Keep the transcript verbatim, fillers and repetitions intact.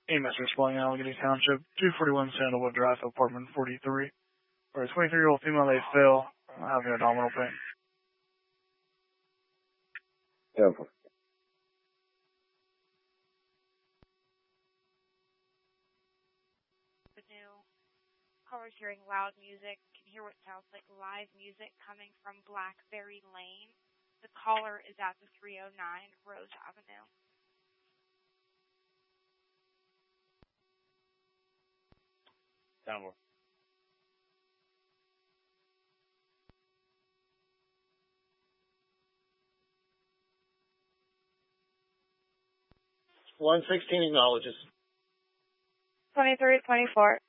A M S responding Allegheny Township, two forty-one Sandalwood Drive, apartment forty-three, where a twenty-three-year-old female may fail, uh, having abdominal pain. Yeah. Caller's hearing loud music, can hear what sounds like live music coming from Blackberry Lane. The caller is at the three oh nine Rose Avenue. Downward. one sixteen acknowledges. twenty-three twenty-four.